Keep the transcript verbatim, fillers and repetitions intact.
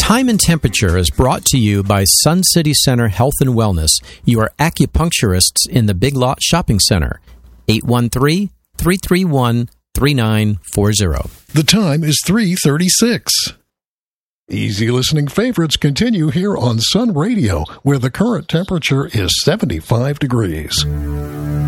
Time and Temperature is brought to you by Sun City Center Health and Wellness, your acupuncturists in the Big Lot Shopping Center. eight one three, three three one, three nine four zero. The time is three thirty-six. Easy listening favorites continue here on Sun Radio, where the current temperature is seventy-five degrees.